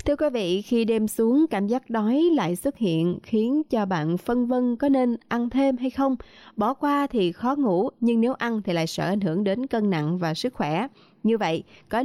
Thưa quý vị, khi đêm xuống cảm giác đói lại xuất hiện khiến cho bạn phân vân có nên ăn thêm hay không. Bỏ qua thì khó ngủ, nhưng nếu ăn thì lại sợ ảnh hưởng đến cân nặng và sức khỏe. Như vậy, có